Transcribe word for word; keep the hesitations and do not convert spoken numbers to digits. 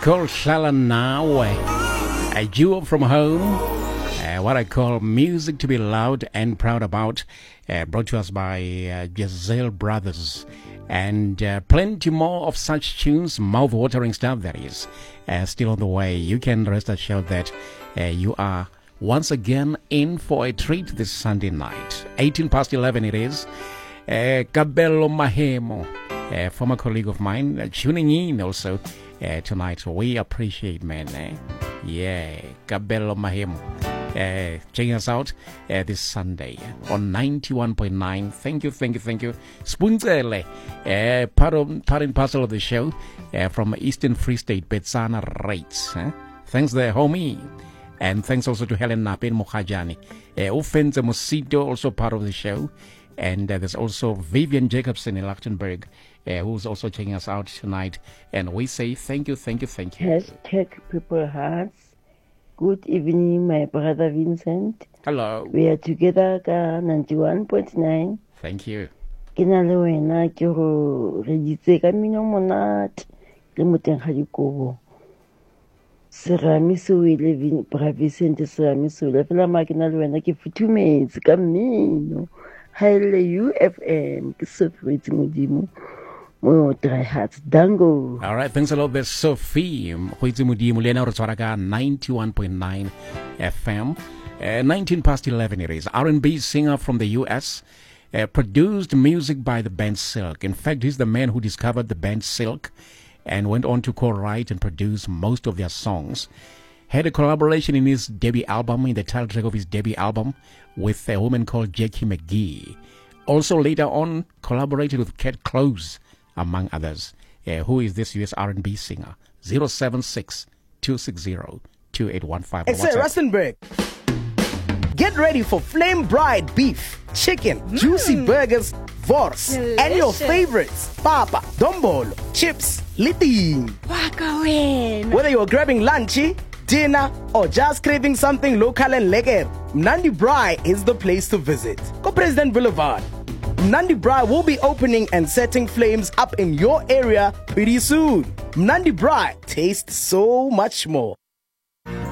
called Shala Nawe, a duo from home. Uh, what I call music to be loud and proud about. Uh, brought to us by uh, Giselle Brothers. And uh, plenty more of such tunes, mouth-watering stuff that is, uh, still on the way. You can rest assured that uh, you are once again in for a treat this Sunday night. eighteen past eleven it is. Uh, Kabelo Mahemo, a former colleague of mine, uh, tuning in also uh, tonight. We appreciate, man. Eh? Yeah, Kabelo Mahemo. Uh, checking us out uh, this Sunday on ninety-one point nine. Thank you, thank you, thank you. Spunzele, uh, part, of, part and parcel of the show uh, from Eastern Free State, Betsana Rates. Huh? Thanks there, homie. And thanks also to Helen Napin Mukajani. Uh, Ufenze Mosito, also part of the show. And uh, there's also Vivian Jacobson in Luxembourg, uh, who's also checking us out tonight. And we say thank you, thank you, thank you. Hashtag People Hearts. Good evening, my brother Vincent. Hello. We are together at ninety-one point nine. Thank you. Ke na le wena ke go reditse ka mino monate le moteng ga dikobo. Serame se o ile bra Vincent serame se o ile fela ma ke na le wena ke futhumetse ka mmino. Haile U F M ke sofretse modimo. Oh, dry hearts, dango. All right, thanks a lot. There's Sophie. ninety-one point nine F M. Uh, nineteen past eleven it is. R and B singer from the U S. Uh, produced music by the band Silk. In fact, he's the man who discovered the band Silk and went on to co-write and produce most of their songs. Had a collaboration in his debut album, in the title track of his debut album, with a woman called Jackie McGee. Also later on, collaborated with Cat Close, among others. Uh, who is this U S R and B singer? zero seven six, two six zero, two eight one five. It's a Rustenburg. Get ready for Flame Bride beef, chicken, mm. juicy burgers, vors, delicious. And your favorites, papa, dombolo, chips, liting. Whether you're grabbing lunchy, dinner, or just craving something local and lekker, Mnandi Braai is the place to visit. Go President Boulevard. Mnandi Braai will be opening and setting flames up in your area pretty soon. Mnandi Braai tastes so much more.